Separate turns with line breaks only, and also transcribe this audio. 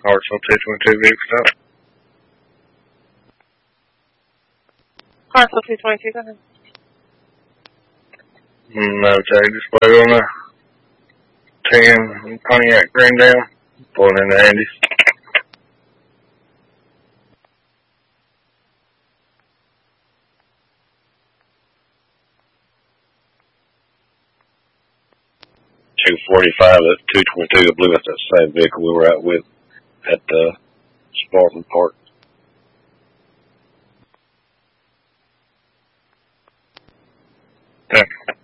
Hartsville 222 vehicle stop.
Hartsville 222, go ahead.
No tag display on the 10 Pontiac Greendale. Pulling into Andy's. .245 at 222. I believe that's that same vehicle we were out with at Spartan Park. Okay.